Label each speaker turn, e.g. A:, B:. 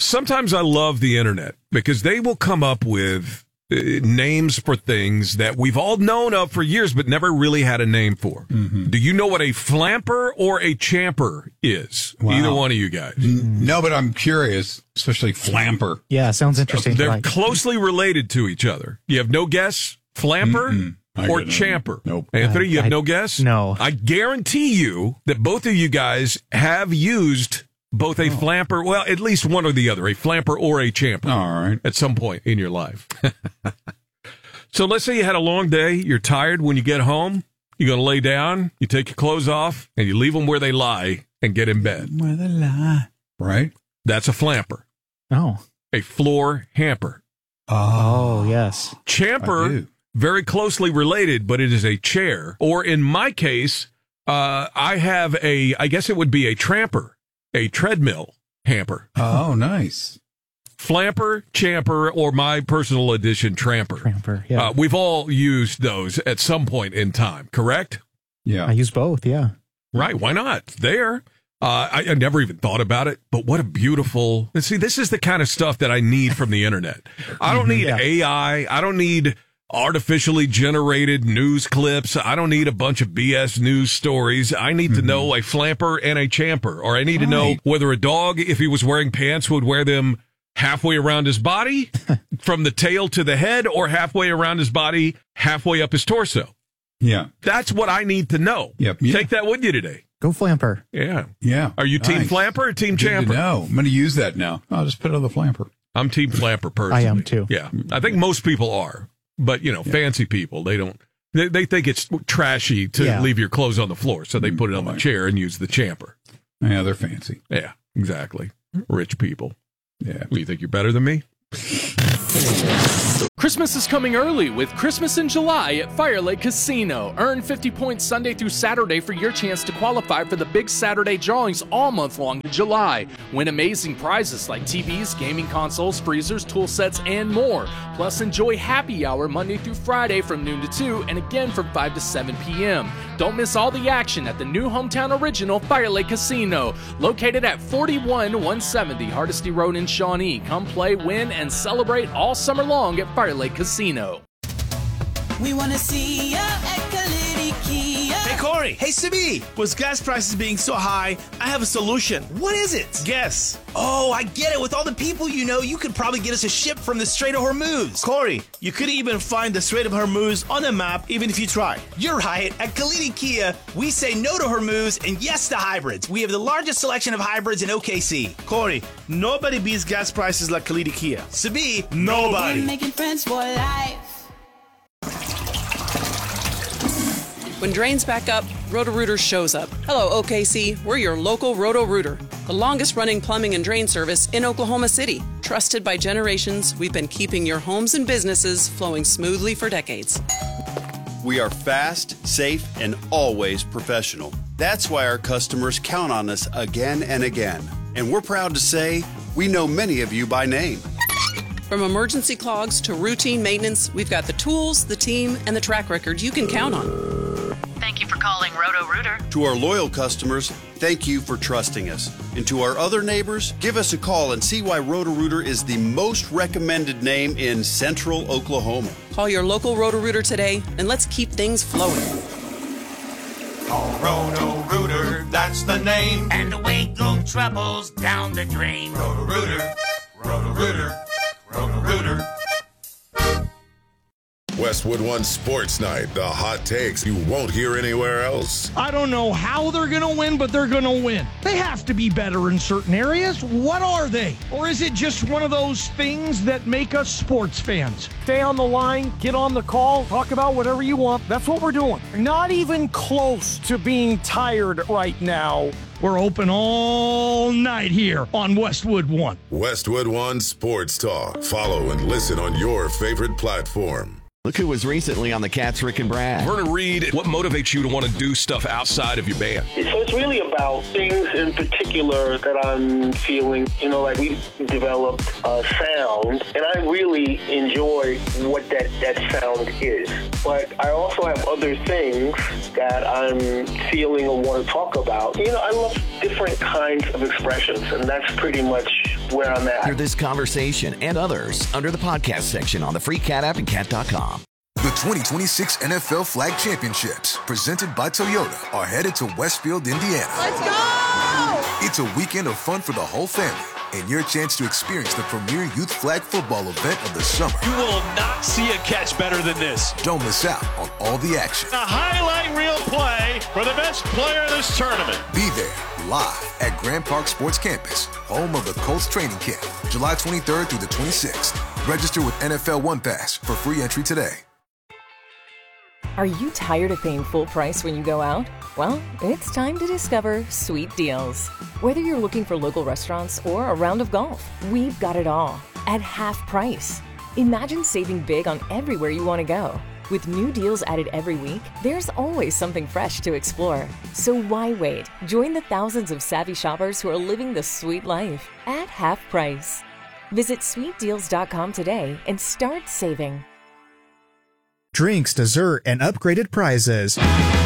A: sometimes I love the internet because they will come up with names for things that we've all known of for years but never really had a name for. Mm-hmm. Do you know what a flamper or a champer is? Wow. Either one of you guys?
B: No, but I'm curious, especially flamper.
C: Yeah, sounds interesting.
A: They're closely related to each other. You have no guess? Flamper or champer?
B: Nope.
A: Anthony, you have no guess?
C: No.
A: I guarantee you that both of you guys have used both a flamper, well, at least one or the other, a flamper or a champer.
B: All right.
A: At some point in your life. So let's say you had a long day, you're tired when you get home, you're going to lay down, you take your clothes off, and you leave them where they lie and get in bed.
B: Where they lie. Right?
A: That's a flamper.
C: Oh.
A: A floor hamper.
C: Oh, yes.
A: Champer, very closely related, but it is a chair. Or in my case, I have I guess it would be a tramper. A treadmill hamper.
B: Oh, nice.
A: Flamper, champer, or my personal edition, tramper.
C: Tramper, yeah.
A: We've all used those at some point in time, correct?
B: Yeah.
C: I use both, yeah.
A: Right, why not? There. I never even thought about it, but what a beautiful... See, this is the kind of stuff that I need from the internet. I don't need AI. I don't need artificially generated news clips. I don't need a bunch of BS news stories. I need to know a flamper and a champer, or I need to know whether a dog, if he was wearing pants, would wear them halfway around his body, from the tail to the head, or halfway around his body, halfway up his torso.
B: Yeah.
A: That's what I need to know.
B: Yep.
A: Take that with you today.
C: Go flamper.
A: Yeah.
B: Yeah.
A: Are you team flamper or team champer?
B: No, I'm going to use that now. I'll just put it on the flamper.
A: I'm team flamper personally.
C: I am too.
A: Yeah. I think most people are. But, fancy people, they don't. They think it's trashy to leave your clothes on the floor, so they put it on the chair and use the champer.
B: Yeah, they're fancy.
A: Yeah, exactly. Rich people.
B: Yeah.
A: Well, you think you're better than me?
D: Christmas is coming early with Christmas in July at Fire Lake Casino. Earn 50 points Sunday through Saturday for your chance to qualify for the big Saturday drawings all month long in July. Win amazing prizes like TVs, gaming consoles, freezers, tool sets, and more. Plus, enjoy happy hour Monday through Friday from noon to 2 and again from 5 to 7 p.m. Don't miss all the action at the new hometown original Fire Lake Casino, located at 41170 Hardesty Road in Shawnee. Come play, win, and celebrate all summer long at Fire Lake Casino.
E: We want to see ya at Kalidi Kia.
F: Hey, Corey. Hey, Sibi. With gas prices being so high, I have a solution. What is it? Guess. Oh, I get it. With all the people you know, you could probably get us a ship from the Strait of Hormuz. Corey, you could even find the Strait of Hormuz on the map, even if you try. You're right. At Kalidi Kia, we say no to Hormuz and yes to hybrids. We have the largest selection of hybrids in OKC. Corey, nobody beats gas prices like Kalidi Kia. Sibi, nobody.
E: We're making friends for life.
G: When drains back up, Roto-Rooter shows up. Hello, OKC. We're your local Roto-Rooter, the longest-running plumbing and drain service in Oklahoma City. Trusted by generations, we've been keeping your homes and businesses flowing smoothly for decades.
H: We are fast, safe, and always professional. That's why our customers count on us again and again. And we're proud to say we know many of you by name.
G: From emergency clogs to routine maintenance, we've got the tools, the team, and the track record you can count on.
I: Thank you for calling Roto-Rooter.
H: To our loyal customers, thank you for trusting us. And to our other neighbors, give us a call and see why Roto-Rooter is the most recommended name in Central Oklahoma.
G: Call your local Roto-Rooter today, and let's keep things flowing.
J: Call Roto-Rooter, that's the name. And away go troubles down the drain. Roto-Rooter, Roto-Rooter, Roto-Rooter.
K: Westwood One Sports Night, the hot takes you won't hear anywhere else.
L: I don't know how they're going to win, but they're going to win. They have to be better in certain areas. What are they? Or is it just one of those things that make us sports fans? Stay on the line, get on the call, talk about whatever you want. That's what we're doing. Not even close to being tired right now. We're open all night here on Westwood One.
K: Westwood One Sports Talk. Follow and listen on your favorite platform.
M: Look who was recently on the Cats, Rick and Brad.
A: Vernon Reed, what motivates you to want to do stuff outside of your band?
N: So it's really about things in particular that I'm feeling. You know, like we developed a sound, and I really enjoy what that sound is. But I also have other things that I'm feeling or want to talk about. You know, I love different kinds of expressions, and that's pretty much where I'm at.
M: Hear this conversation and others under the podcast section on the free Cat app and cat.com.
O: The 2026 NFL Flag Championships, presented by Toyota, are headed to Westfield, Indiana.
E: Let's go!
O: It's a weekend of fun for the whole family and your chance to experience the premier youth flag football event of the summer.
F: You will not see a catch better than this.
O: Don't miss out on all the action.
P: A highlight reel play for the best player in this tournament.
O: Be there live at Grand Park Sports Campus, home of the Colts training camp, July 23rd through the 26th. Register with NFL One Pass for free entry today.
Q: Are you tired of paying full price when you go out? Well, it's time to discover Sweet Deals. Whether you're looking for local restaurants or a round of golf, we've got it all at half price. Imagine saving big on everywhere you want to go. With new deals added every week, there's always something fresh to explore. So why wait? Join the thousands of savvy shoppers who are living the sweet life at half price. Visit sweetdeals.com today and start saving.
R: Drinks, dessert, and upgraded prizes.